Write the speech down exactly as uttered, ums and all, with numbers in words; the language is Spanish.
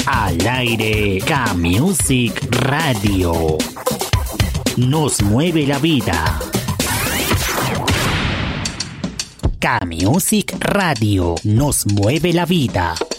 Al aire K-Music Radio. Nos mueve la vida. K-Music Radio. Nos mueve la vida.